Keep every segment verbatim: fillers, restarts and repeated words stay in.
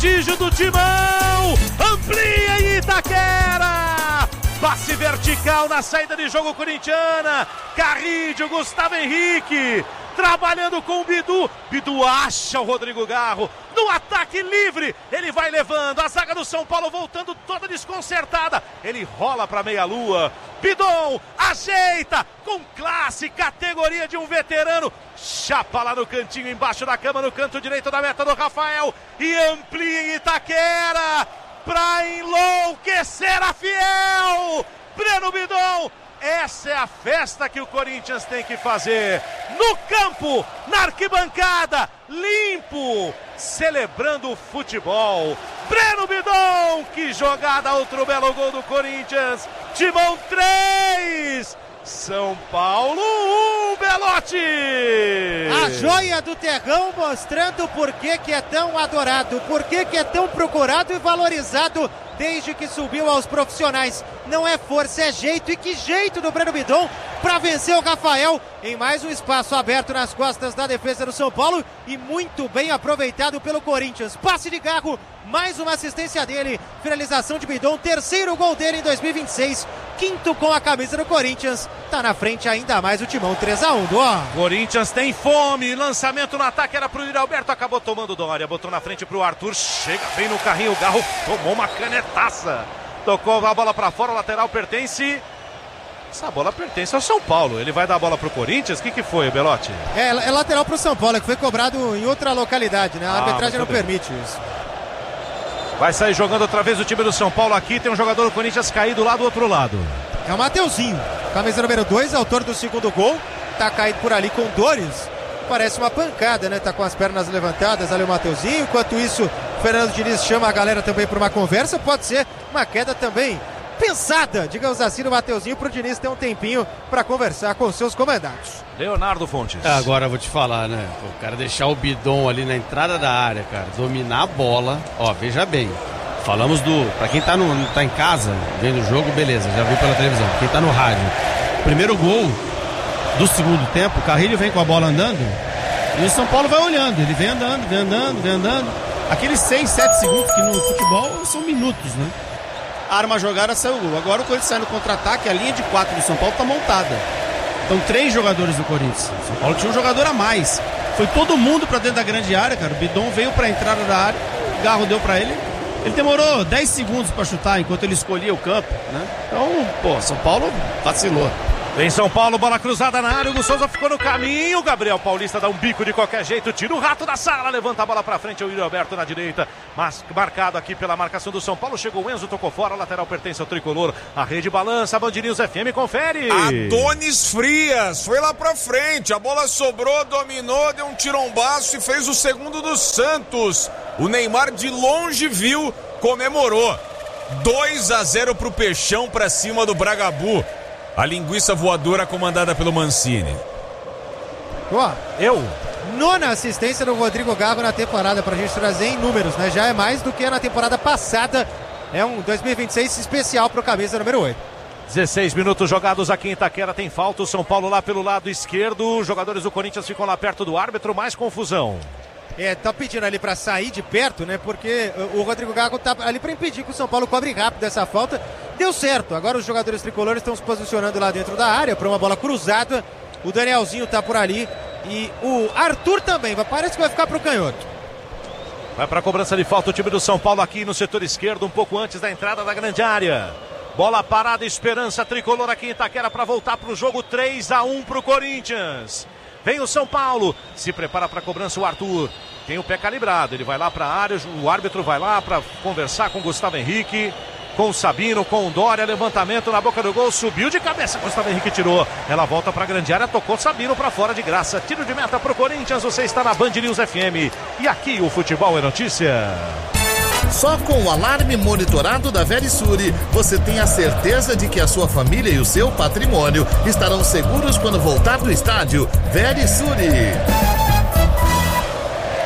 prodígio do Timão, amplia em Itaquera, passe vertical na saída de jogo corintiana, Carrídio, Gustavo Henrique, trabalhando com o Bidu, Bidu acha o Rodrigo Garro, no ataque livre, ele vai levando, a zaga do São Paulo voltando toda desconcertada, ele rola para meia lua, Bidon ajeita, com classe, categoria de um veterano, chapa lá no cantinho, embaixo da cama, no canto direito da meta do Rafael, e amplia em Itaquera, pra enlouquecer a Fiel, Breno Bidon. Essa é a festa que o Corinthians tem que fazer, no campo, na arquibancada, limpo, celebrando o futebol. Breno Bidon, que jogada, outro belo gol do Corinthians. Timão três, São Paulo um, Belotti. A joia do terrão mostrando por que que é tão adorado, por que que é tão procurado e valorizado desde que subiu aos profissionais. Não é força, é jeito, e que jeito do Breno Bidon para vencer o Rafael em mais um espaço aberto nas costas da defesa do São Paulo e muito bem aproveitado pelo Corinthians. Passe de Garro, mais uma assistência dele, finalização de Bidon, terceiro gol dele em dois mil e vinte e seis, quinto com a camisa do Corinthians, tá na frente ainda mais o Timão, três a um, Dó. Corinthians tem fome, lançamento no ataque era pro Alberto, acabou tomando Dória, botou na frente pro Arthur, chega bem no carrinho, o Garro tomou uma canetaça, tocou a bola pra fora, o lateral pertence... Essa bola pertence ao São Paulo. Ele vai dar a bola pro Corinthians? O que que foi, Belotti? É, é lateral pro São Paulo, que foi cobrado em outra localidade, né? A ah, arbitragem não bem. permite isso. Vai sair jogando outra vez o time do São Paulo aqui. Tem um jogador do Corinthians caído lá do outro lado. É o Mateuzinho, camisa número dois, autor do segundo gol. Tá caído por ali com dores. Parece uma pancada, né? Tá com as pernas levantadas ali o Mateuzinho. Enquanto isso, o Fernando Diniz chama a galera também para uma conversa. Pode ser uma queda também pensada, digamos assim, no Mateuzinho, pro Diniz ter um tempinho para conversar com seus comandantes. Leonardo Fontes. É, agora eu vou te falar, né? O cara deixar o Bidon ali na entrada da área, cara, dominar a bola, ó, veja bem. Falamos do, pra quem tá, no, tá em casa, vendo o jogo, beleza, já viu pela televisão. Quem tá no rádio, primeiro gol do segundo tempo, o Carrilho vem com a bola andando e o São Paulo vai olhando, ele vem andando, vem andando, vem andando. Aqueles seis, sete segundos que no futebol são minutos, né? Arma a jogada, saiu o gol. Agora o Corinthians sai no contra-ataque, a linha de quatro do São Paulo tá montada. Então três jogadores do Corinthians. O São Paulo tinha um jogador a mais. Foi todo mundo pra dentro da grande área, cara. O Bidon veio pra entrada da área, o Garro deu pra ele. Ele demorou dez segundos pra chutar enquanto ele escolhia o campo, né? Então, pô, São Paulo vacilou. Vem São Paulo, bola cruzada na área, o Hugo Souza ficou no caminho, o Gabriel Paulista dá um bico de qualquer jeito, tira o rato da sala, levanta a bola pra frente, é o Yuri Alberto na direita, mas marcado aqui pela marcação do São Paulo, chegou o Enzo, tocou fora, lateral pertence ao tricolor, a rede balança, a Band News F M confere. Adonis Frias, foi lá pra frente, a bola sobrou, dominou, deu um tirombaço e fez o segundo do Santos, o Neymar de longe viu, comemorou, dois a zero pro Peixão pra cima do Bragabu. A linguiça voadora comandada pelo Mancini. Ó, eu. Nona assistência do Rodrigo Garro na temporada, pra gente trazer em números, né? Já é mais do que na temporada passada. É um dois mil e vinte e seis especial pro camisa número oito. dezesseis minutos jogados aqui em Itaquera, tem falta, o São Paulo lá pelo lado esquerdo, os jogadores do Corinthians ficam lá perto do árbitro, mais confusão. É, tá pedindo ali pra sair de perto, né? Porque o Rodrigo Garro tá ali pra impedir que o São Paulo cobre rápido essa falta. Deu certo, agora os jogadores tricolores estão se posicionando lá dentro da área pra uma bola cruzada. O Danielzinho tá por ali e o Arthur também, parece que vai ficar pro canhoto. Vai pra cobrança de falta o time do São Paulo aqui no setor esquerdo, um pouco antes da entrada da grande área. Bola parada, esperança tricolor aqui em Itaquera pra voltar pro jogo, três a um pro Corinthians. Vem o São Paulo, se prepara para a cobrança o Arthur, tem o pé calibrado, ele vai lá para a área, o árbitro vai lá para conversar com o Gustavo Henrique, com o Sabino, com o Dória, levantamento na boca do gol, subiu de cabeça, Gustavo Henrique tirou, ela volta para a grande área, tocou Sabino para fora de graça, tiro de meta para o Corinthians, você está na Band News F M, e aqui o futebol é notícia. Só com o alarme monitorado da Verisure, você tem a certeza de que a sua família e o seu patrimônio estarão seguros quando voltar do estádio. Verisure.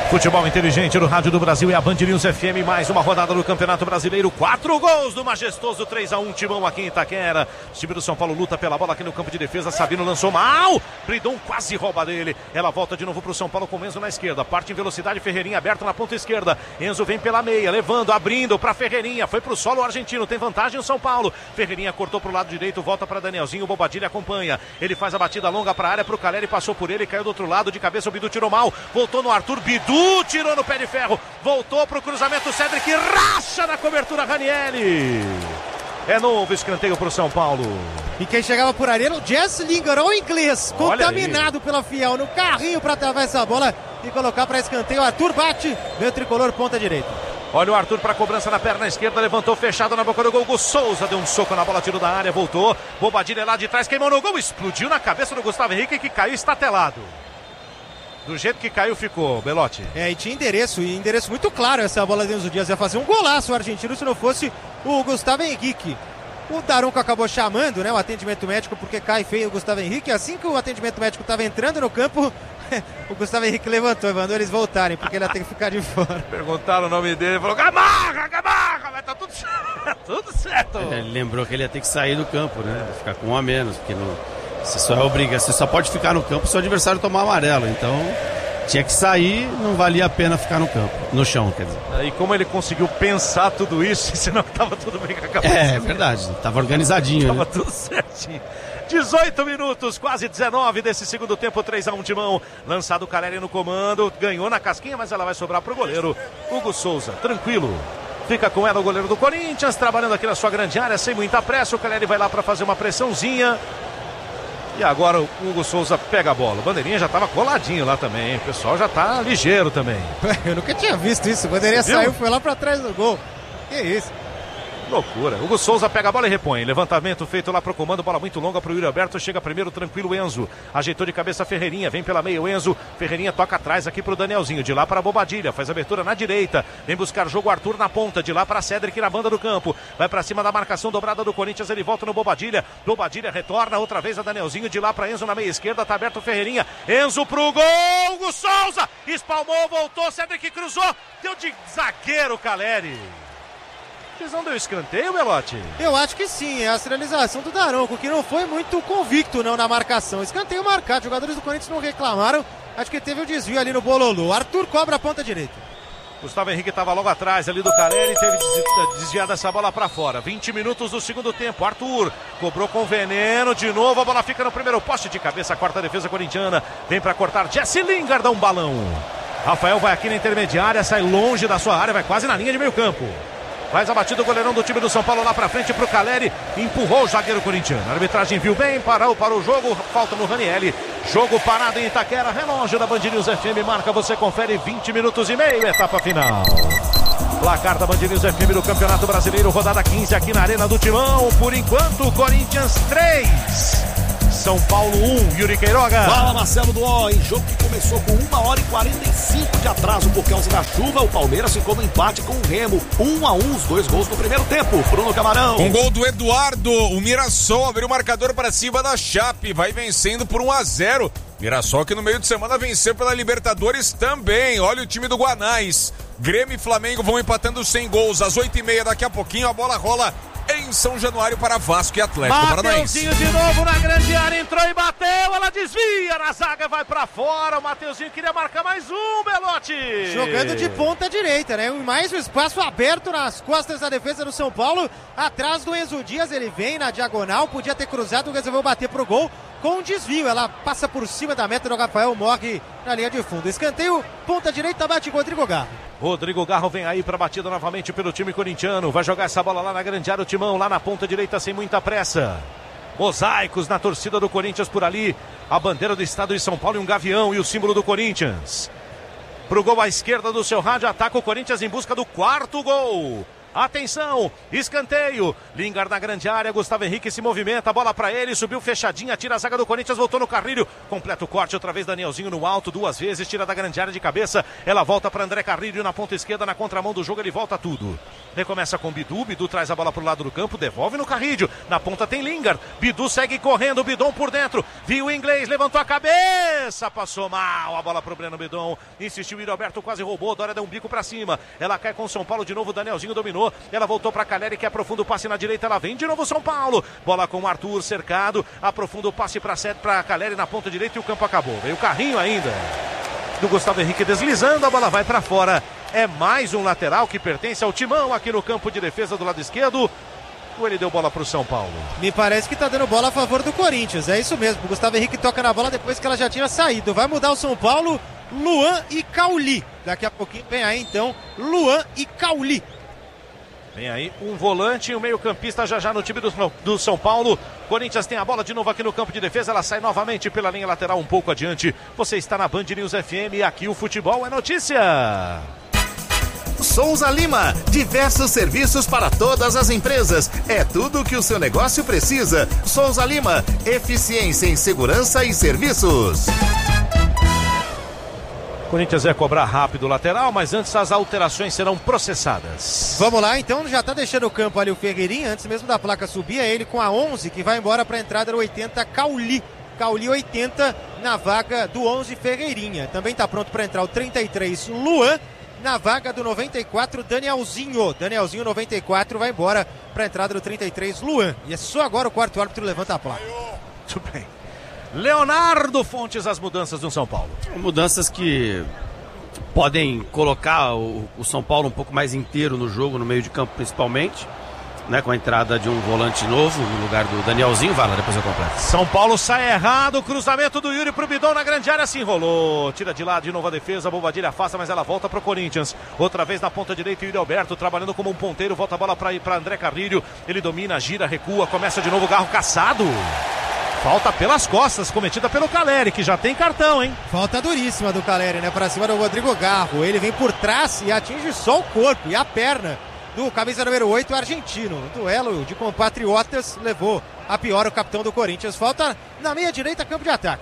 Futebol inteligente no Rádio do Brasil e a Band News F M, mais uma rodada do Campeonato Brasileiro, quatro gols do majestoso três a um, Timão aqui em Itaquera. O time do São Paulo luta pela bola aqui no campo de defesa, Sabino lançou mal, Bridon quase rouba dele, ela volta de novo pro São Paulo com Enzo na esquerda, parte em velocidade, Ferreirinha aberto na ponta esquerda, Enzo vem pela meia, levando, abrindo pra Ferreirinha, foi pro solo o argentino, tem vantagem o São Paulo, Ferreirinha cortou pro lado direito, volta pra Danielzinho, o Bobadilha acompanha, ele faz a batida longa pra área, pro Caleri, passou por ele, caiu do outro lado, de cabeça o Bidu tirou mal, voltou no Arthur, Bidu tirou no pé de ferro, voltou pro cruzamento, Cedric racha na cobertura, Ranieri. É novo escanteio pro São Paulo. E quem chegava por ali era o Jesse Lingard, o inglês, Olha contaminado aí pela Fiel, no carrinho para travar essa bola e colocar para escanteio. Arthur bate, vem o tricolor ponta direita. Olha o Arthur para cobrança na perna esquerda, levantou fechado na boca do gol, Gus Souza deu um soco na bola, tiro da área, voltou, Bobadilha lá de trás, queimou no gol, explodiu na cabeça do Gustavo Henrique, que caiu estatelado. Do jeito que caiu ficou, Belotti. É, e tinha endereço, e endereço muito claro essa bola de Enzo Dias. Ia fazer um golaço o argentino se não fosse o Gustavo Henrique. O Daronco acabou chamando, né, o atendimento médico, porque cai feio o Gustavo Henrique. Assim que o atendimento médico estava entrando no campo, o Gustavo Henrique levantou e mandou eles voltarem, porque ele ia ter que ficar de fora. Perguntaram o nome dele, ele falou, Gamarra, Gamarra, mas tá tudo certo, tudo certo. Ele lembrou que ele ia ter que sair do campo, né, ficar com um a menos, porque não... Você só é obriga, você só pode ficar no campo se o adversário tomar amarelo. Então, tinha que sair, não valia a pena ficar no campo, no chão, quer dizer. E como ele conseguiu pensar tudo isso, senão tava tudo bem com a cabeça. É, é verdade, tava organizadinho. Tava né? tudo certinho. dezoito minutos, quase dezenove desse segundo tempo, três a um Timão. Lançado o Caleri no comando, ganhou na casquinha, mas ela vai sobrar pro goleiro Hugo Souza, tranquilo. Fica com ela o goleiro do Corinthians, trabalhando aqui na sua grande área, sem muita pressa. O Caleri vai lá para fazer uma pressãozinha. E agora o Hugo Souza pega a bola. O bandeirinha já estava coladinho lá também, hein? O pessoal já está ligeiro também. Eu nunca tinha visto isso. O bandeirinha saiu, foi lá para trás do gol. Que isso? Loucura. Hugo Souza pega a bola e repõe. Levantamento feito lá pro comando. Bola muito longa pro Yuri Alberto. Chega primeiro tranquilo o Enzo. Ajeitou de cabeça a Ferreirinha. Vem pela meia o Enzo. Ferreirinha toca atrás aqui pro Danielzinho. De lá para a Bobadilha. Faz abertura na direita. Vem buscar jogo Arthur na ponta. De lá para Cedric na banda do campo. Vai para cima da marcação dobrada do Corinthians. Ele volta no Bobadilha. Bobadilha retorna outra vez a Danielzinho. De lá para Enzo na meia esquerda. Tá aberto o Ferreirinha. Enzo pro gol. Hugo Souza. Espalmou, voltou. Cedric cruzou. Deu de zagueiro Caleri. Eles não deu escanteio, Belotti? Eu acho que sim, é a sinalização do Daronco, que não foi muito convicto não na marcação. Escanteio marcado, os jogadores do Corinthians não reclamaram, acho que teve o um desvio ali no bololô. Arthur cobra a ponta direita. Gustavo Henrique estava logo atrás ali do Caleri, teve desviado essa bola para fora. vinte minutos do segundo tempo, Arthur cobrou com veneno, de novo a bola fica no primeiro poste de cabeça, a quarta defesa corintiana, vem para cortar, Jesse Lingard dá um balão. Rafael vai aqui na intermediária, sai longe da sua área, vai quase na linha de meio campo. Faz a batida o goleirão do time do São Paulo lá pra frente pro Caleri. Empurrou o zagueiro corintiano. A arbitragem viu bem, parou para o jogo. Falta no Ranieri. Jogo parado em Itaquera. Relógio da Band News F M. Marca, você confere vinte minutos e meio. Etapa final. Placar da Band News F M do Campeonato Brasileiro. Rodada quinze aqui na Arena do Timão. Por enquanto, Corinthians três. São Paulo um, Yuri Queiroga. Fala, Marcelo Duó, em jogo que começou com uma hora e quarenta e cinco de atraso por causa da chuva, o Palmeiras ficou no empate com o Remo, um a um, os dois gols no primeiro tempo. Bruno Camarão. Um gol do Eduardo, o Mirassol abriu o marcador para cima da Chape, vai vencendo por um a zero. Mirassol que no meio de semana venceu pela Libertadores também, olha o time do Guanais. Grêmio e Flamengo vão empatando sem gols, às oito e meia daqui a pouquinho a bola rola em São Januário para Vasco e Atlético Paranaense. Mateuzinho de novo na grande área, entrou e bateu, ela desvia na zaga, vai para fora, o Mateuzinho queria marcar mais um, Belotti. Jogando de ponta direita, né? Mais um espaço aberto nas costas da defesa do São Paulo, atrás do Enzo Dias, ele vem na diagonal, podia ter cruzado, resolveu bater pro gol com um desvio, ela passa por cima da meta do Rafael, morre na linha de fundo. Escanteio, ponta direita, bate Rodrigo Garro. Rodrigo Garro vem aí para batida novamente pelo time corintiano, vai jogar essa bola lá na grande área, o Timão lá na ponta direita sem muita pressa. Mosaicos na torcida do Corinthians por ali, a bandeira do estado de São Paulo e um gavião e o símbolo do Corinthians. Pro gol à esquerda do seu rádio, ataca o Corinthians em busca do quarto gol. Atenção, escanteio. Lingard na grande área, Gustavo Henrique se movimenta, bola pra ele, subiu fechadinha, tira a zaga do Corinthians, voltou no Carrilho, completa o corte, outra vez Danielzinho no alto, duas vezes, tira da grande área de cabeça, ela volta para André Carrilho na ponta esquerda, na contramão do jogo, ele volta tudo. Recomeça com Bidu, Bidu traz a bola pro lado do campo, devolve no Carrilho, na ponta tem Lingard, Bidu segue correndo, Bidon por dentro, viu o inglês, levantou a cabeça, passou mal, a bola pro Breno Bidon, insistiu, Yuri Alberto quase roubou, Dória deu um bico pra cima, ela cai com o São Paulo de novo, Danielzinho dominou, ela voltou pra Caleri que aprofunda o passe na direita, ela vem de novo São Paulo, bola com o Arthur cercado, aprofunda o passe pra, pra Caleri na ponta direita e o campo acabou, veio o carrinho ainda do Gustavo Henrique deslizando, a bola vai pra fora, é mais um lateral que pertence ao Timão aqui no campo de defesa do lado esquerdo, ou ele deu bola pro São Paulo? Me parece que tá dando bola a favor do Corinthians, é isso mesmo, o Gustavo Henrique toca na bola depois que ela já tinha saído, vai mudar o São Paulo, Luan e Cauli, daqui a pouquinho vem aí então, Luan e Cauli. Vem aí um volante e um meio campista já já no time do, do São Paulo. Corinthians tem a bola de novo aqui no campo de defesa. Ela sai novamente pela linha lateral um pouco adiante. Você está na Band News F M e aqui o futebol é notícia. Souza Lima, diversos serviços para todas as empresas. É tudo o que o seu negócio precisa. Souza Lima, eficiência em segurança e serviços. Corinthians vai cobrar rápido o lateral, mas antes as alterações serão processadas. Vamos lá, então já tá deixando o campo ali o Ferreirinha, antes mesmo da placa subir, é ele com a onze que vai embora para a entrada do oitenta, Cauli. Cauli oitenta na vaga do onze, Ferreirinha. Também tá pronto para entrar o trinta e três, Luan, na vaga do noventa e quatro, Danielzinho. Danielzinho noventa e quatro vai embora para a entrada do trinta e três, Luan. E é só agora o quarto árbitro levanta a placa. Muito bem. Leonardo Fontes, as mudanças do São Paulo. Mudanças que podem colocar o, o São Paulo um pouco mais inteiro no jogo, no meio de campo principalmente, né, com a entrada de um volante novo no lugar do Danielzinho. Vai lá, depois eu completo. São Paulo sai errado, cruzamento do Yuri pro Bidon na grande área, se enrolou, tira de lado de novo a defesa, Bobadilha afasta, mas ela volta pro Corinthians, outra vez na ponta direita, Yuri Alberto trabalhando como um ponteiro, volta a bola para para André Carrilho, ele domina, gira, recua, começa de novo o Garro caçado. Falta pelas costas, cometida pelo Caleri, que já tem cartão, hein? Falta duríssima do Caleri, né? Pra cima do Rodrigo Garro. Ele vem por trás e atinge só o corpo e a perna do camisa número oito, argentino. O duelo de compatriotas levou a pior o capitão do Corinthians. Falta na meia direita, campo de ataque.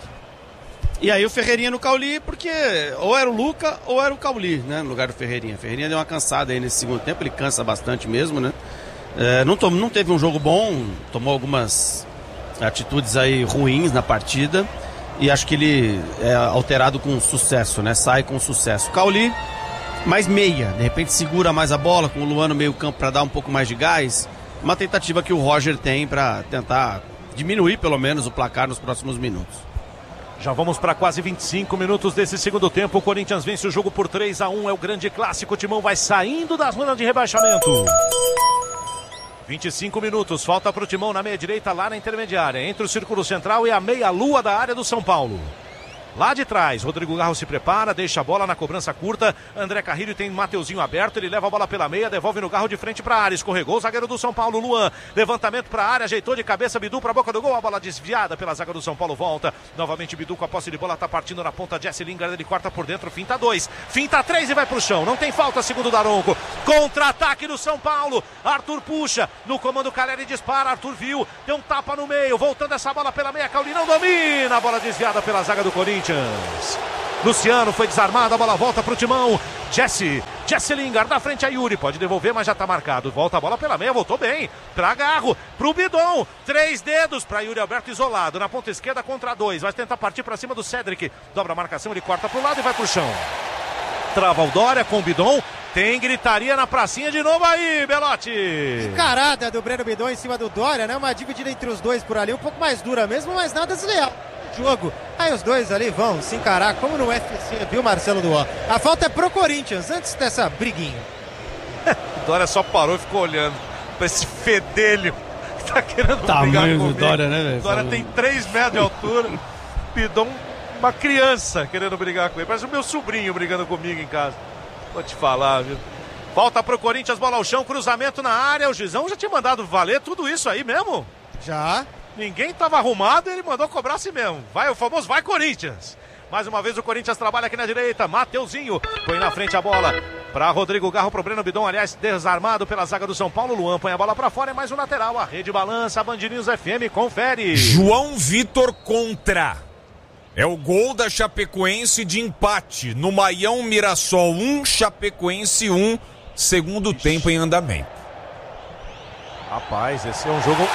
E aí o Ferreirinha no Cauli, porque ou era o Luca ou era o Cauli, né? No lugar do Ferreirinha. Ferreirinha deu uma cansada aí nesse segundo tempo, ele cansa bastante mesmo, né? É, não, tom, não teve um jogo bom, tomou algumas atitudes aí ruins na partida e acho que ele é alterado com sucesso, né? Sai com sucesso. Cauli, mais meia, de repente segura mais a bola com o Luan no meio campo para dar um pouco mais de gás. Uma tentativa que o Roger tem para tentar diminuir pelo menos o placar nos próximos minutos. Já vamos para quase vinte e cinco minutos desse segundo tempo. O Corinthians vence o jogo por três a um, é o grande clássico. O Timão vai saindo da zona de rebaixamento. vinte e cinco minutos, falta para o Timão na meia direita, lá na intermediária, entre o círculo central e a meia-lua da área do São Paulo. Lá de trás, Rodrigo Garro se prepara, deixa a bola na cobrança curta, André Carrilho tem Mateuzinho aberto, ele leva a bola pela meia, devolve no Garro de frente para a área, escorregou o zagueiro do São Paulo, Luan, levantamento para a área, ajeitou de cabeça, Bidu para a boca do gol, a bola desviada pela zaga do São Paulo, volta, novamente Bidu com a posse de bola, tá partindo na ponta, Jesse Lingard, ele corta por dentro, finta dois, finta três e vai pro chão, não tem falta, segundo o Daronco, contra-ataque do São Paulo, Arthur puxa, no comando Caleri dispara, Arthur viu, deu um tapa no meio, voltando essa bola pela meia, Cauli não domina, a bola desviada pela zaga do Corinthians. Luciano foi desarmado, a bola volta pro Timão. Jesse, Jesse Lingard na frente a Yuri, pode devolver, mas já tá marcado. Volta a bola pela meia, voltou bem. Pra Garro, pro Bidon. Três dedos pra Yuri Alberto isolado. Na ponta esquerda contra dois. Vai tentar partir pra cima do Cedric. Dobra a marcação, ele corta pro lado e vai pro chão. Trava o Dória com o Bidon. Tem gritaria na pracinha de novo aí, Belotti. Encarada do Breno Bidon em cima do Dória, né? Uma dividida entre os dois por ali, um pouco mais dura mesmo, mas nada desleal. Jogo. Aí os dois ali vão se encarar como no U F C, viu, Marcelo Duó? A falta é pro Corinthians, antes dessa briguinha. O Dória só parou e ficou olhando pra esse fedelho que tá querendo Tamanho brigar do comigo. Dória, né, velho? O Dória tem três metros de altura. Bidon, uma criança querendo brigar com ele. Parece o meu sobrinho brigando comigo em casa. Vou te falar, viu? Volta pro Corinthians, bola ao chão, cruzamento na área. O Gizão já tinha mandado valer tudo isso aí mesmo? Já. Ninguém estava arrumado e ele mandou cobrar assim mesmo. Vai, o famoso vai Corinthians. Mais uma vez o Corinthians trabalha aqui na direita. Mateuzinho põe na frente a bola para Rodrigo Garro, pro Breno Bidon, aliás, desarmado pela zaga do São Paulo. Luan põe a bola para fora, é mais um lateral. A rede balança, a Band News F M confere. João Vitor contra. É o gol da Chapecoense de empate. No Maião, Mirassol um, Chapecoense um. Segundo tempo em andamento. Rapaz, esse é um jogo...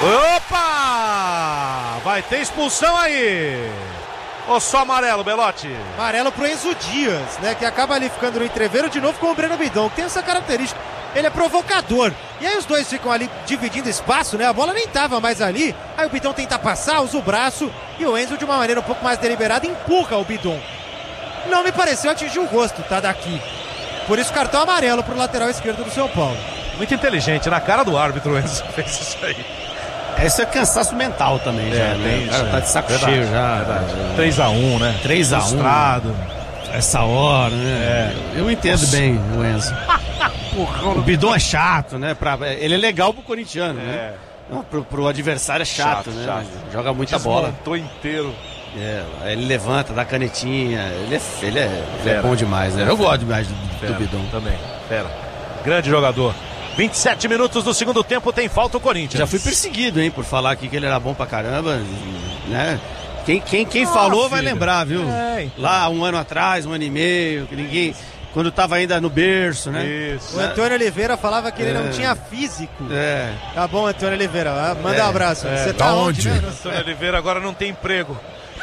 Opa! Vai ter expulsão aí. Ou só amarelo, Belotti? Amarelo pro Enzo Dias, né? Que acaba ali ficando no entreveiro de novo com o Breno Bidon, que tem essa característica. Ele é provocador. E aí os dois ficam ali dividindo espaço, né? A bola nem tava mais ali. Aí o Bidon tenta passar, usa o braço. E o Enzo, de uma maneira um pouco mais deliberada, empurra o Bidon. Não me pareceu atingir o rosto, tá? Daqui. Por isso, cartão amarelo pro lateral esquerdo do São Paulo. Muito inteligente, na cara do árbitro o Enzo fez isso aí. Esse é cansaço mental também, é, já, né? O cara tá de saco verdade, cheio já. três a um, né? três a um. Frustrado. Essa hora, né? É. Eu entendo Nossa. bem o Enzo. O Bidon é chato, né? Pra, ele é legal pro corintiano, é. né? Não, pro, pro adversário é chato, chato né? Chato. Joga muita bola. Desmontou inteiro. É, ele levanta, dá canetinha. Ele é, ele é, ele é bom demais, né? Eu gosto demais do, do Bidon. Também, fera. Grande jogador. vinte e sete minutos do segundo tempo, tem falta o Corinthians. Já fui perseguido, hein, por falar aqui que ele era bom pra caramba, né? Quem, quem, quem ah, falou filho. vai lembrar, viu? É, então. Lá um ano atrás, um ano e meio, que ninguém... Quando tava ainda no berço, né? Isso. O Antônio Oliveira falava que ele é. não tinha físico. É. Tá bom, Antônio Oliveira, manda é. um abraço. É. Você tá, tá onde? onde né? Antônio Oliveira agora não tem emprego.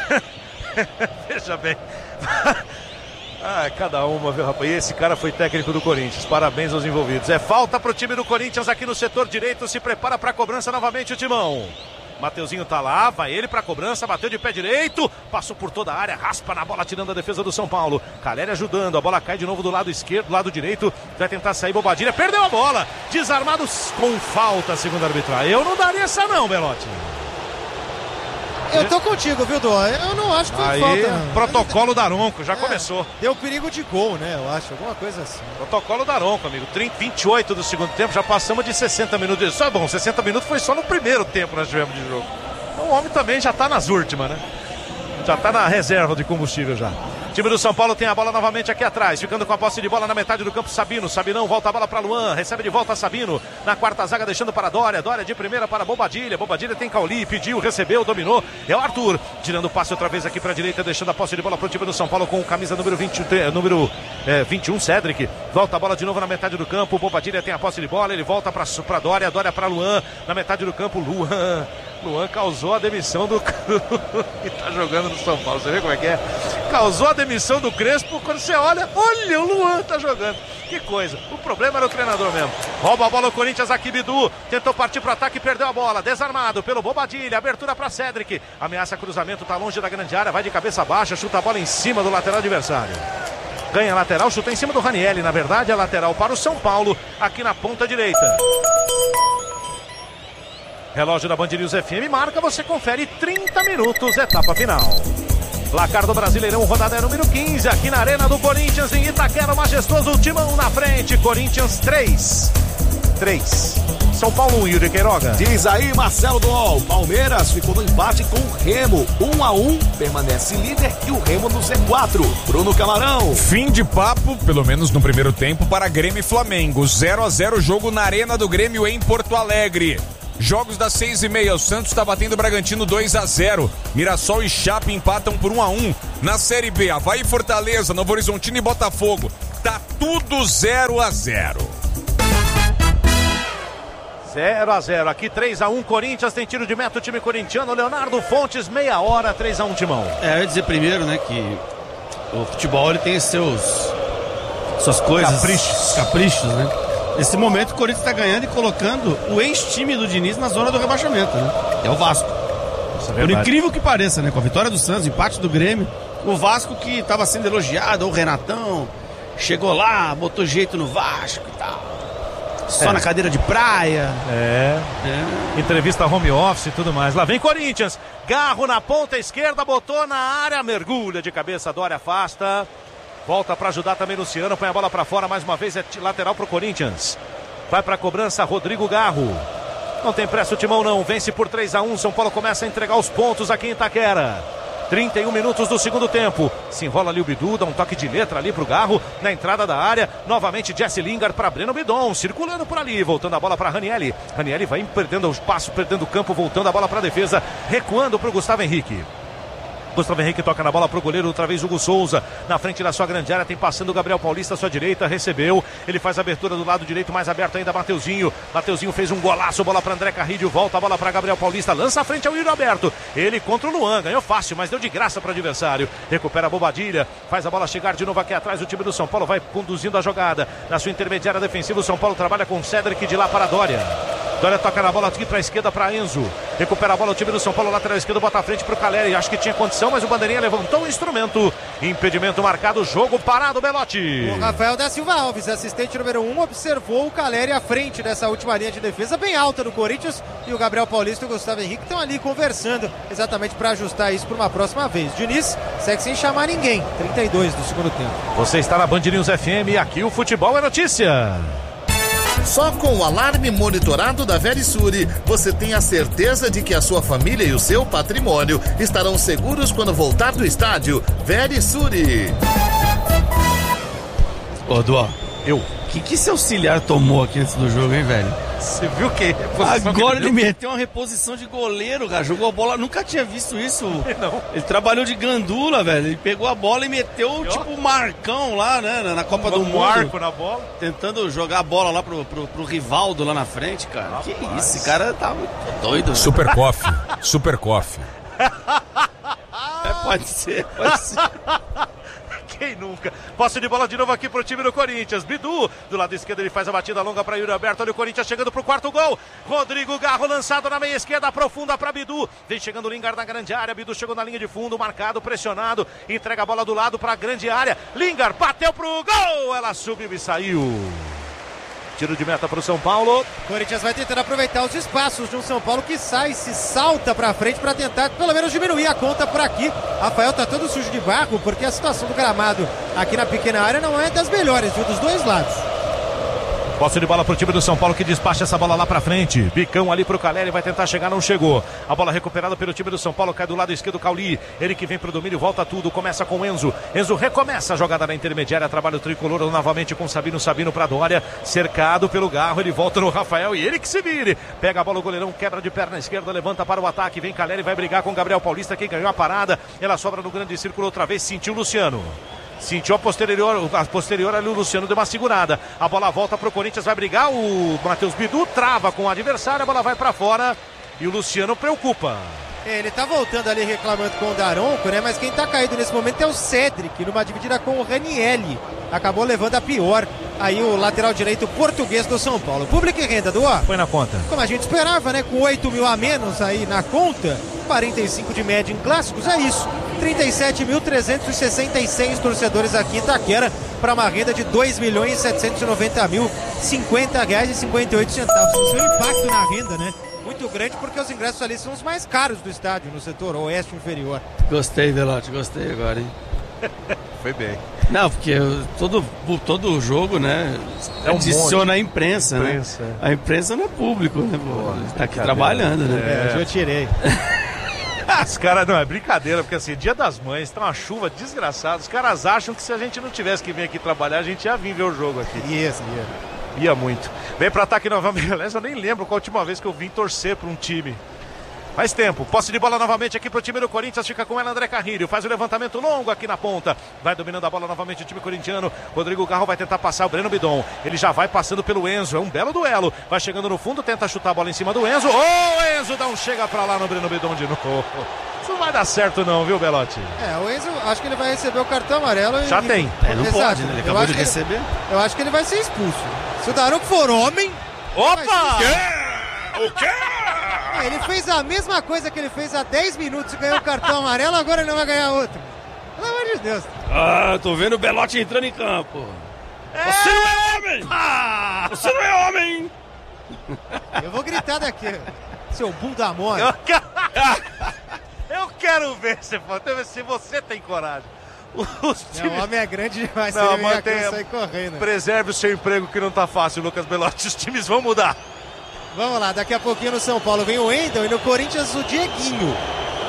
Veja bem. Ah, cada uma, viu, rapaz? E esse cara foi técnico do Corinthians. Parabéns aos envolvidos. É falta pro time do Corinthians aqui no setor direito. Se prepara pra cobrança novamente o Timão. Mateuzinho tá lá, vai ele pra cobrança, bateu de pé direito, passou por toda a área, raspa na bola, tirando a defesa do São Paulo. Caleri ajudando, a bola cai de novo do lado esquerdo, do lado direito, vai tentar sair Bobadilha, perdeu a bola, desarmado com falta, segundo a arbitragem. Eu não daria essa não, Belotti. Eu tô contigo, viu, Dó? Eu não acho que foi Aí, falta. Não. Protocolo Daronco, já é, começou. Deu perigo de gol, né? Eu acho, alguma coisa assim. Protocolo Daronco, amigo. trinta, vinte e oito do segundo tempo, já passamos de sessenta minutos. Só bom, sessenta minutos foi só no primeiro tempo que nós tivemos de jogo. Então, o homem também já tá nas últimas, né? Já tá na reserva de combustível já. O time do São Paulo tem a bola novamente aqui atrás, ficando com a posse de bola na metade do campo. Sabino, Sabinão volta a bola para Luan, recebe de volta Sabino, na quarta zaga deixando para Dória, Dória de primeira para Bobadilha, Bobadilha tem Cauli, pediu, recebeu, dominou, é o Arthur, tirando o passe outra vez aqui para a direita, deixando a posse de bola para o time do São Paulo com camisa número, vinte, número é, vinte e um, Cedric, volta a bola de novo na metade do campo, Bobadilha tem a posse de bola, ele volta para Dória, Dória para Luan, na metade do campo, Luan, Luan causou a demissão do que tá jogando no São Paulo, você vê como é que é? Causou a demissão do Crespo, quando você olha, olha, o Luan tá jogando. Que coisa. O problema era o treinador mesmo. Rouba a bola o Corinthians aqui, Bidu. Tentou partir pro ataque, perdeu a bola. Desarmado pelo Bobadilha. Abertura para Cedric. Ameaça cruzamento, tá longe da grande área. Vai de cabeça baixa, chuta a bola em cima do lateral adversário. Ganha lateral, chuta em cima do Ranieri. Na verdade, é lateral para o São Paulo, aqui na ponta direita. Relógio da Band News F M marca, você confere trinta minutos, etapa final. Placar do Brasileirão, rodada número quinze, aqui na Arena do Corinthians, em Itaquera, majestoso, Timão na frente, Corinthians três. três. São Paulo um, Yuri Queiroga. Diz aí, Marcelo Dol, Palmeiras ficou no empate com o Remo, um a um, permanece líder e o Remo no Z quatro. Bruno Camarão. Fim de papo, pelo menos no primeiro tempo, para Grêmio e Flamengo, zero a zero, jogo na Arena do Grêmio em Porto Alegre. Jogos das seis e meia, o Santos está batendo o Bragantino dois a zero. Mirassol e Chape empatam por um a um. Na Série B, Avaí e Fortaleza, Novo Horizontino e Botafogo. Tá tudo zero a zero. zero a zero, aqui três a um, Corinthians tem tiro de meta, o time corintiano, Leonardo Fontes, meia hora, três a um, Timão. É, eu ia dizer primeiro, né, que o futebol ele tem seus suas coisas, caprichos, caprichos, né? Nesse momento o Corinthians está ganhando e colocando o ex-time do Diniz na zona do rebaixamento, né? É o Vasco. Isso é Por incrível que pareça, né? Com a vitória do Santos, empate do Grêmio, o Vasco que estava sendo elogiado, o Renatão, chegou lá, botou jeito no Vasco e tal. Só é. na cadeira de praia. É. é. Entrevista home office e tudo mais. Lá vem Corinthians. Garro na ponta esquerda, botou na área, mergulha de cabeça, Dória afasta. Volta para ajudar também Luciano, põe a bola para fora, mais uma vez é lateral pro Corinthians. Vai para a cobrança Rodrigo Garro. Não tem pressa o Timão não, vence por três a um, São Paulo começa a entregar os pontos aqui em Itaquera. trinta e um minutos do segundo tempo. Se enrola ali o Bidu, dá um toque de letra ali pro Garro, na entrada da área. Novamente Jesse Lingard para Breno Bidon, circulando por ali, voltando a bola para Ranieri. Ranieri vai perdendo o espaço, perdendo o campo, voltando a bola para a defesa, recuando pro Gustavo Henrique. Gustavo Henrique toca na bola pro goleiro, outra vez Hugo Souza, na frente da sua grande área, tem passando o Gabriel Paulista à sua direita, recebeu, ele faz a abertura do lado direito, mais aberto ainda, Mateuzinho, Mateuzinho fez um golaço, bola para André Carrilho, volta a bola para Gabriel Paulista, lança a frente ao Yuri Alberto, ele contra o Luan, ganhou fácil, mas deu de graça para o adversário, recupera a Bobadilha, faz a bola chegar de novo aqui atrás, o time do São Paulo vai conduzindo a jogada, na sua intermediária defensiva, o São Paulo trabalha com Cedric de lá para Dória. Dória toca na bola aqui para a esquerda para Enzo. Recupera a bola o time do São Paulo, lateral esquerdo, bota a frente para o Caleri. Acho que tinha condição, mas o bandeirinha levantou o instrumento. Impedimento marcado, jogo parado, Belotti. O Rafael da Silva Alves, assistente número um, observou o Caleri à frente dessa última linha de defesa, bem alta do Corinthians. E o Gabriel Paulista e o Gustavo Henrique estão ali conversando, exatamente para ajustar isso para uma próxima vez. Diniz segue sem chamar ninguém. trinta e dois do segundo tempo. Você está na Band News F M e aqui o futebol é notícia. Só com o alarme monitorado da Verisure, você tem a certeza de que a sua família e o seu patrimônio estarão seguros quando voltar do estádio. Verisure. Ô, Duó, eu. O que, que esse auxiliar tomou aqui antes do jogo, hein, velho? Você viu o quê? Agora ele meteu uma reposição de goleiro, cara. Jogou a bola, nunca tinha visto isso. Não. Ele trabalhou de gandula, velho. Ele pegou a bola e meteu, e tipo, o Marcão lá, né? Na Copa um do Mundo. Marco na bola. Tentando jogar a bola lá pro, pro, pro Rivaldo lá na frente, cara. Rapaz. Que isso, esse cara tá muito doido. Super né? Coffee. Super Coffee. É, pode ser, pode ser. Quem nunca? Posse de bola de novo aqui pro time do Corinthians. Bidu, do lado esquerdo, ele faz a batida longa para Yuri Alberto. Olha o Corinthians chegando pro quarto gol. Rodrigo Garro lançado na meia esquerda, profunda para Bidu. Vem chegando o Lingard na grande área. Bidu chegou na linha de fundo, marcado, pressionado. Entrega a bola do lado para a grande área. Lingard bateu pro gol. Ela subiu e saiu. Tiro de meta para o São Paulo. Corinthians vai tentando aproveitar os espaços de um São Paulo que sai, se salta para frente para tentar pelo menos diminuir a conta por aqui. Rafael tá todo sujo de barro porque a situação do gramado aqui na pequena área não é das melhores, viu, dos dois lados. Posse de bola pro time do São Paulo que despacha essa bola lá pra frente. Bicão ali pro Caleri, vai tentar chegar, não chegou. A bola recuperada pelo time do São Paulo, cai do lado esquerdo, Cauli. Ele que vem pro domínio, volta tudo, começa com Enzo. Enzo recomeça a jogada na intermediária, trabalha o tricolor novamente com Sabino, Sabino pra Dória. Cercado pelo Garro, ele volta no Rafael e ele que se vire. Pega a bola, o goleirão quebra de perna esquerda, levanta para o ataque. Vem Caleri, vai brigar com Gabriel Paulista, que ganhou a parada. Ela sobra no grande círculo outra vez, sentiu o Luciano. Sentiu a posterior, a posterior ali, o Luciano deu uma segurada. A bola volta pro Corinthians, vai brigar. O Matheus Bidu trava com o adversário, a bola vai pra fora e o Luciano preocupa. Ele tá voltando ali reclamando com o Daronco, né? Mas quem tá caído nesse momento é o Cedric, numa dividida com o Ranieri. Acabou levando a pior aí o lateral direito português do São Paulo. Público e renda, Duó. Foi na conta. Como a gente esperava, né? Com oito mil a menos aí na conta, quarenta e cinco de média em clássicos, é isso. trinta e sete mil trezentos e sessenta e seis torcedores aqui em Itaquera para uma renda de dois milhões setecentos e noventa mil, cinquenta reais e cinquenta e oito centavos. Isso é um impacto na renda, né? Muito grande porque os ingressos ali são os mais caros do estádio, no setor oeste inferior. Gostei, Belotti, gostei agora, hein? Foi bem. Não, porque todo, todo jogo, né, é um adiciona a imprensa, imprensa, né? A imprensa não é público, né? Pô, tá aqui trabalhando, né? É, é. Eu tirei. Os caras, não, é brincadeira, porque assim, Dia das Mães, tá uma chuva desgraçada. Os caras acham que se a gente não tivesse que vir aqui trabalhar, a gente ia vir ver o jogo aqui. Isso, ia. Ia muito. Vem pra ataque novamente. Aliás, eu nem lembro qual a última vez que eu vim torcer pra um time. Faz tempo, posse de bola novamente aqui pro time do Corinthians, fica com ela André Carrilho, faz o levantamento longo aqui na ponta, vai dominando a bola novamente o time corintiano. Rodrigo Garro vai tentar passar o Breno Bidon, ele já vai passando pelo Enzo, é um belo duelo, vai chegando no fundo, tenta chutar a bola em cima do Enzo, ô oh, Enzo, dá um chega pra lá no Breno Bidon de novo. Isso não vai dar certo não, viu, Belotti? É, o Enzo, acho que ele vai receber o cartão amarelo. Já e... tem. É, não Exato. pode, né? Ele acabou de receber. Ele, eu acho que ele vai ser expulso. Se o Daronco for homem... Opa! O quê? O quê? Ele fez a mesma coisa que ele fez há dez minutos e ganhou o cartão amarelo, agora ele não vai ganhar outro. Pelo amor de Deus. Ah, tô vendo o Belotti entrando em campo. É... Você não é homem! Ah! Você não é homem! Eu vou gritar daqui, seu bunda mole. Eu quero... Eu quero ver se, se você tem coragem. Os times... O homem é grande demais, não, ele mantenha... sair correndo. Preserve o seu emprego que não tá fácil, Lucas Belotti. Os times vão mudar. Vamos lá, daqui a pouquinho no São Paulo vem o Wendel e no Corinthians o Dieguinho.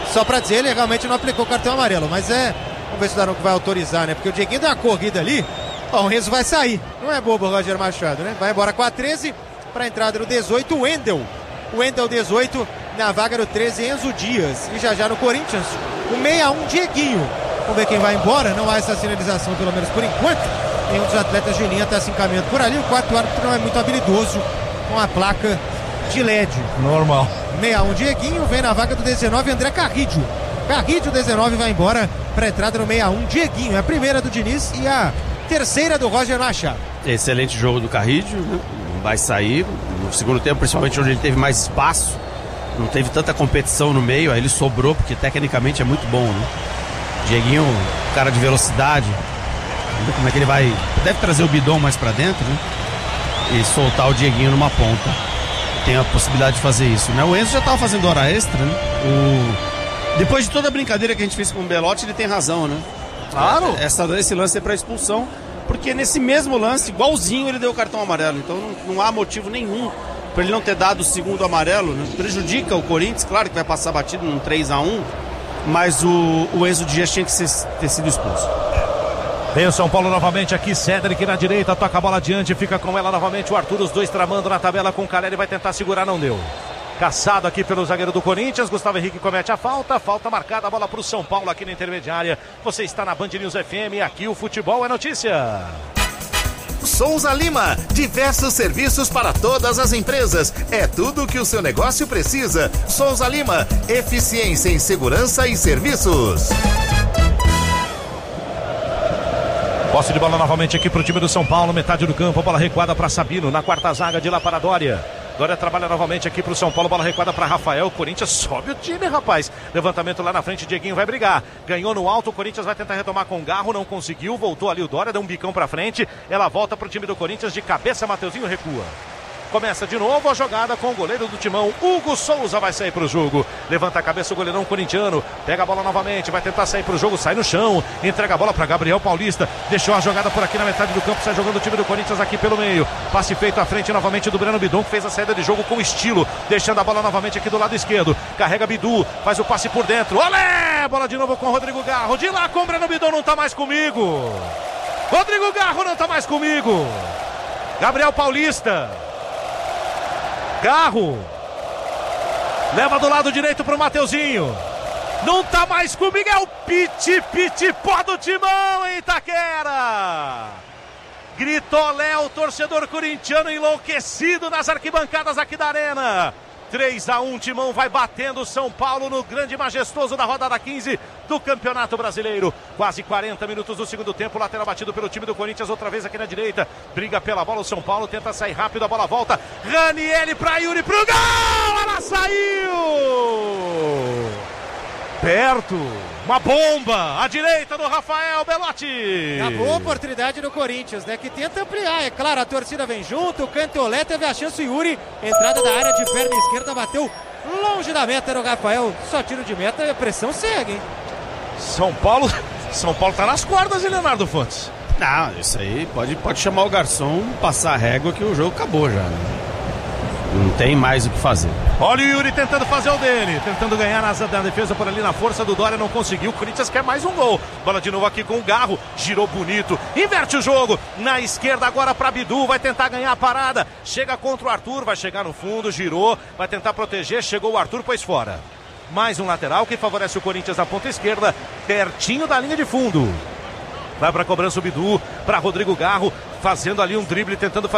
Só pra dizer, ele realmente não aplicou o cartão amarelo, mas é... Vamos ver se o Daronco vai autorizar, né? Porque o Dieguinho deu uma corrida ali. Ó, o Enzo vai sair. Não é bobo o Roger Machado, né? Vai embora com a treze. Pra entrada no dezoito, o Wendel. O Wendel dezoito, na vaga no treze, Enzo Dias. E já já no Corinthians, o sessenta e um, Dieguinho. Vamos ver quem vai embora. Não há essa sinalização, pelo menos por enquanto. Nenhum dos atletas de linha está se encaminhando por ali. O quarto árbitro não é muito habilidoso com a placa de L E D. Normal. sessenta e um, Dieguinho. Vem na vaga do dezenove, André Carrídio. Carrídio, dezenove, vai embora para entrada no sessenta e um, Dieguinho. É a primeira do Diniz e a terceira do Roger Machado. Excelente jogo do Carrídio, né? Vai sair no segundo tempo, principalmente onde ele teve mais espaço, não teve tanta competição no meio, aí ele sobrou, porque tecnicamente é muito bom, né? Dieguinho, cara de velocidade, como é que ele vai, deve trazer o Bidon mais pra dentro, né? E soltar o Dieguinho numa ponta, tem a possibilidade de fazer isso, né? O Enzo já tava fazendo hora extra, né? O... Depois de toda a brincadeira que a gente fez com o Belotti, ele tem razão, né? Claro! Essa, esse lance é pra expulsão, porque nesse mesmo lance, igualzinho, ele deu o cartão amarelo. Então não, não há motivo nenhum para ele não ter dado o segundo amarelo, né? Prejudica o Corinthians, claro que vai passar batido num três a um, mas o, o Enzo Dias tinha que ser, ter sido expulso. Vem o São Paulo novamente aqui, Cédric na direita, toca a bola adiante, fica com ela novamente o Arthur, os dois tramando na tabela com o Caleri, vai tentar segurar, não deu. Caçado aqui pelo zagueiro do Corinthians, Gustavo Henrique comete a falta, falta marcada, a bola para o São Paulo aqui na intermediária. Você está na Band News F M, aqui o futebol é notícia. Souza Lima, diversos serviços para todas as empresas. É tudo o que o seu negócio precisa. Souza Lima, eficiência em segurança e serviços. Posse de bola novamente aqui para o time do São Paulo, metade do campo, bola recuada para Sabino, na quarta zaga de lá para Dória. Dória trabalha novamente aqui pro São Paulo, bola recuada para Rafael, o Corinthians sobe o time, rapaz. Levantamento lá na frente, Dieguinho vai brigar. Ganhou no alto, o Corinthians vai tentar retomar com o Garro, não conseguiu, voltou ali o Dória, deu um bicão pra frente. Ela volta pro time do Corinthians, de cabeça, Mateuzinho recua. Começa de novo a jogada com o goleiro do Timão, Hugo Souza vai sair pro jogo. Levanta a cabeça o goleirão corintiano, pega a bola novamente, vai tentar sair pro jogo, sai no chão, entrega a bola para Gabriel Paulista, deixou a jogada por aqui na metade do campo, sai jogando o time do Corinthians aqui pelo meio. Passe feito à frente novamente do Breno Bidon, que fez a saída de jogo com estilo, deixando a bola novamente aqui do lado esquerdo. Carrega Bidu, faz o passe por dentro. Olé! Bola de novo com o Rodrigo Garro, de lá com o Breno Bidon, não tá mais comigo. Rodrigo Garro não tá mais comigo. Gabriel Paulista. Garro leva do lado direito pro Mateuzinho, não tá mais comigo, é o Piti Piti Pó do Timão em Itaquera. Gritou Léo, torcedor corintiano enlouquecido nas arquibancadas aqui da arena. três a um, Timão vai batendo São Paulo no grande e majestoso da rodada quinze do Campeonato Brasileiro. Quase quarenta minutos do segundo tempo, lateral batido pelo time do Corinthians, outra vez aqui na direita. Briga pela bola, o São Paulo tenta sair rápido, a bola volta. Ranieri pra Yuri, pro gol! Ela saiu! Perto, uma bomba, à direita do Rafael Belotti. A boa oportunidade do Corinthians, né? Que tenta ampliar, é claro, a torcida vem junto, o Cantolé teve a chance, o Yuri, entrada da área de perna esquerda, bateu longe da meta, era o Rafael, só tiro de meta e a pressão segue, hein? São Paulo, São Paulo tá nas cordas, hein, Leonardo Fontes? Não, isso aí pode, pode chamar o garçom, passar a régua que o jogo acabou já, né? Não tem mais o que fazer. Olha o Yuri tentando fazer o dele, tentando ganhar na, na defesa por ali na força do Dória, não conseguiu. O Corinthians quer mais um gol. Bola de novo aqui com o Garro, girou bonito, inverte o jogo. Na esquerda agora para Bidu, vai tentar ganhar a parada. Chega contra o Arthur, vai chegar no fundo, girou, vai tentar proteger, chegou o Arthur, pôs fora. Mais um lateral que favorece o Corinthians na ponta esquerda, pertinho da linha de fundo. Vai para a cobrança o Bidu, para Rodrigo Garro, fazendo ali um drible, tentando fazer